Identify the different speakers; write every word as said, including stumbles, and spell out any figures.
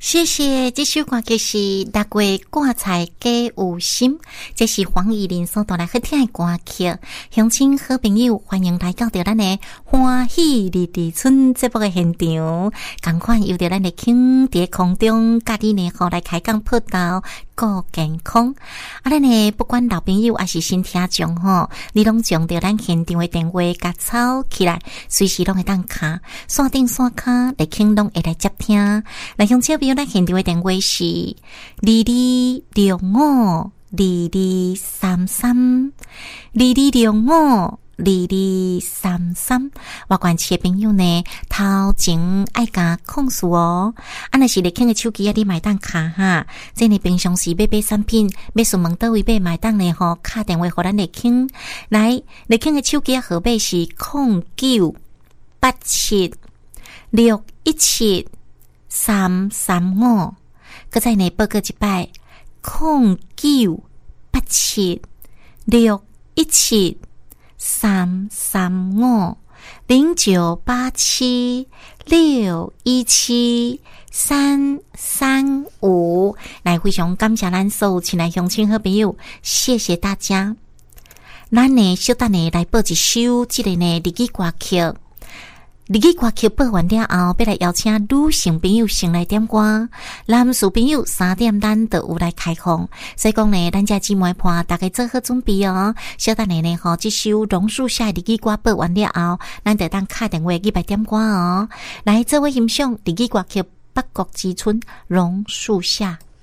Speaker 1: 谢谢，这首歌就是六月挂彩皆有心，这是黄怡玲所带来好听的歌曲。乡亲好朋友，欢迎来到咱的欢喜日日春节目的现场，赶快由着咱的轻在空中，家己呢好来开讲报道，顾健康。啊，咱呢不管老朋友还是新听众吼，你拢将着咱现场的电话甲抄起来，随时拢会当卡，线顶线卡来轻拢会来接听。来乡亲朋友，咱现场的电话是二二六五二二三三二二六五二二三三。我关切朋友呢，头前爱甲控诉哦。啊，若是你捡个手机啊，你买单卡哈。这呢平常时买买产品，要询问倒位买买单呢吼，打电话互咱来捡。来，你捡个手机啊，号码是零九八七六一七三三五。搁再呢报告一摆，零九八七六一七三三五零九八七六一七三三五。来，非常感谢咱所有亲爱乡亲好朋友，谢谢大家。咱呢小等呢来报一首这个呢日语歌曲。日语歌曲播完了后，要来邀请女性朋友先来点歌，男士朋友三点咱就有来开放。所以讲呢，咱家姊妹伴大家做好准备哦。小等下呢，吼，这首榕树下日语歌播完了后，咱就当打电话去来点歌哦。来，做位欣赏日语歌曲《北国之春榕树下》。